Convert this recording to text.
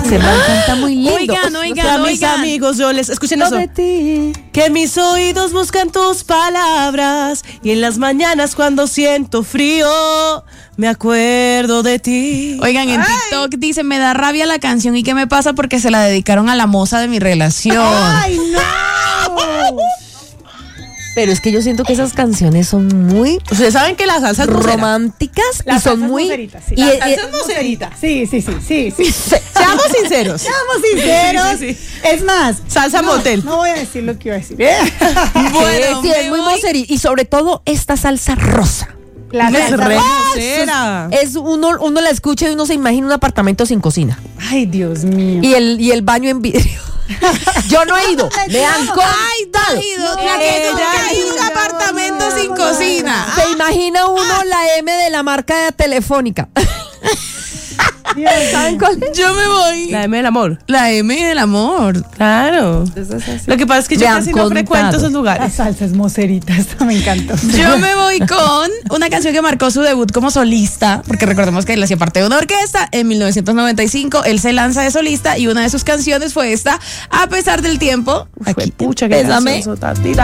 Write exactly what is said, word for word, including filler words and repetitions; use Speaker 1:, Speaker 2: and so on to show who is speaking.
Speaker 1: Ese man canta muy lindo.
Speaker 2: Oigan, oigan,
Speaker 3: A mis
Speaker 2: oigan.
Speaker 3: amigos yo les... Escuchen
Speaker 1: Lo
Speaker 3: eso.
Speaker 1: de ti.
Speaker 3: Que mis oídos buscan tus palabras y en las mañanas cuando siento frío me acuerdo de ti.
Speaker 2: Oigan, en TikTok dice, me da rabia la canción y qué me pasa porque se la dedicaron a la moza de mi relación.
Speaker 1: ¡Ay, no! Pero es que yo siento que esas canciones son muy
Speaker 3: Ustedes saben que la salsa es vocera.
Speaker 1: románticas
Speaker 4: La
Speaker 1: y son
Speaker 4: salsa es
Speaker 1: muy...
Speaker 4: vocerita, sí.
Speaker 1: y-
Speaker 4: La
Speaker 1: y-
Speaker 3: salsa es vocerita.
Speaker 4: Sí, sí, sí, sí, sí.
Speaker 3: Seamos sinceros.
Speaker 4: Seamos sinceros.
Speaker 3: Sí, sí,
Speaker 4: Es más,
Speaker 3: Salsa
Speaker 4: no,
Speaker 3: motel.
Speaker 4: No voy a decir lo que iba a decir.
Speaker 2: Bueno,
Speaker 1: sí,
Speaker 2: me
Speaker 1: es muy
Speaker 2: voy.
Speaker 1: voceri- y sobre todo esta salsa rosa.
Speaker 4: La
Speaker 3: Es
Speaker 4: salsa
Speaker 3: re
Speaker 4: rosa.
Speaker 3: vocera.
Speaker 1: Es uno, uno la escucha y uno se imagina un apartamento sin cocina
Speaker 4: Ay, Dios mío.
Speaker 1: y el, y el baño en vidrio. Yo no he ido, me han contado.
Speaker 2: Ay, Dajido, la que
Speaker 3: ella
Speaker 2: nunca ha ido a un
Speaker 3: diga,
Speaker 2: apartamento sin cocina.
Speaker 1: Se imagina uno la M de la marca telefónica.
Speaker 4: Dios
Speaker 1: ¿Saben
Speaker 4: mío.
Speaker 1: cuál es?
Speaker 2: Yo me voy.
Speaker 3: La M del amor.
Speaker 2: La M del amor.
Speaker 3: Claro. Lo que pasa es que yo
Speaker 1: Me han
Speaker 3: casi no frecuento
Speaker 1: contado.
Speaker 3: esos
Speaker 4: La
Speaker 3: lugares.
Speaker 4: salsa es mocerita, esto me encantó.
Speaker 2: Yo me voy con una canción que marcó su debut como solista, porque recordemos que él hacía parte de una orquesta. En mil novecientos noventa y cinco él se lanza de solista y una de sus canciones fue esta, A pesar del tiempo.
Speaker 3: Fue
Speaker 2: Aquí,
Speaker 3: pucha que
Speaker 1: Bésame.
Speaker 3: gracioso, Tati.